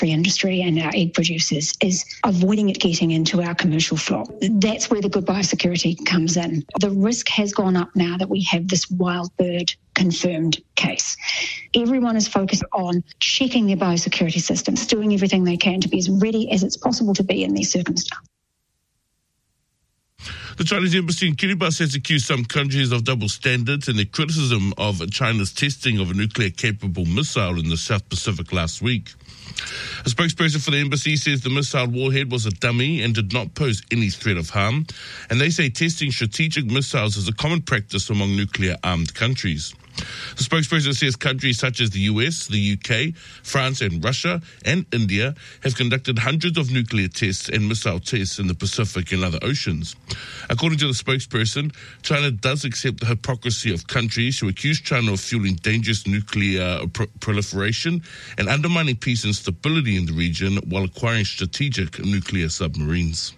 industry and our egg producers is avoiding it getting into our commercial flock. That's where the good biosecurity comes in. The risk has gone up now that we have this wild bird confirmed case. Everyone is focused on checking their biosecurity systems, doing everything they can to be as ready as it's possible to be in these circumstances. The Chinese embassy in Kiribati has accused some countries of double standards in their criticism of China's testing of a nuclear-capable missile in the South Pacific last week. A spokesperson for the embassy says the missile warhead was a dummy and did not pose any threat of harm, and they say testing strategic missiles is a common practice among nuclear-armed countries. The spokesperson says countries such as the US, the UK, France and Russia and India have conducted hundreds of nuclear tests and missile tests in the Pacific and other oceans. According to the spokesperson, China does accept the hypocrisy of countries who accuse China of fueling dangerous nuclear proliferation and undermining peace and stability in the region while acquiring strategic nuclear submarines.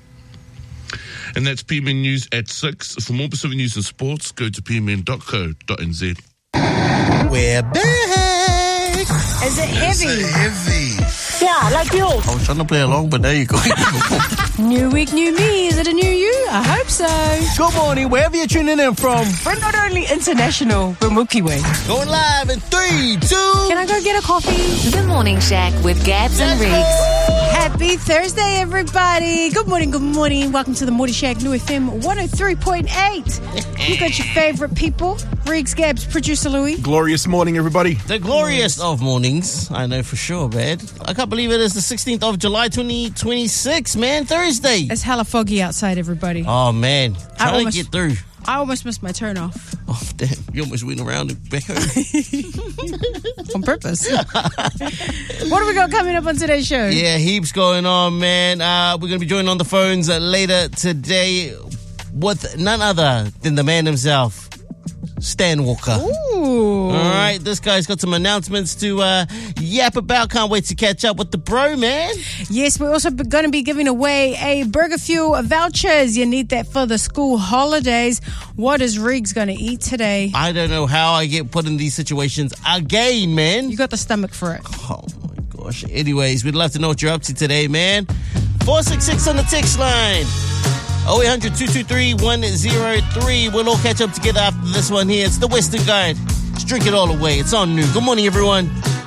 And that's PMN News at 6. For more Pacific news and sports, go to pmn.co.nz. We're back. Is it heavy? Yeah, like you. I was trying to play along, but there you go. New week, new me. Is it a new you? I hope so. Good morning, wherever you're tuning in from. We're not only international, we're Mookie Way. Going live in 3, 2. Can I go get a coffee? The Morning Shack with Gabs and Riggs. Happy Thursday, everybody. Good morning, good morning. Welcome to the Morning Shack, New FM 103.8. You got your favorite people. Riggs, Gabs, producer Louis. Glorious morning, everybody. The glorious of mornings. I know for sure, man. I can't believe it is the 16th of July, 2026, man. Thursday. It's hella foggy outside, everybody. Oh, man. Trying to get through. I almost missed my turn off. Oh, damn. You almost went around and back home. On purpose. What have we got coming up on today's show? Yeah, heaps going on, man. We're going to be joined on the phones later today with none other than the man himself, Stan Walker. Ooh. All right, this guy's got some announcements to yap about. Can't wait to catch up with the bro, man. Yes, we're also going to be giving away a Burger Fuel vouchers. You need that for the school holidays. What is Riggs going to eat today? I don't know how I get put in these situations again, man. You got the stomach for it. Oh, my gosh. Anyways, we'd love to know what you're up to today, man. 466 on the text line. 0800 223 103. We'll all catch up together after this one here. It's the Western Guide. Let's drink it all away. It's on New. Good morning, everyone.